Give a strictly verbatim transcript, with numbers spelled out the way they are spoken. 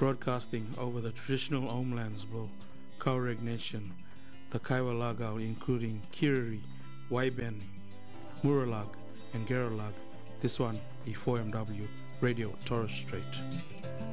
broadcasting over the traditional homelands of Tuareg Nation, the Kaiwa Lagao, including Kiriri, Waibeni, Muralag, and Geralag. This one, E four M W Radio Torres Strait.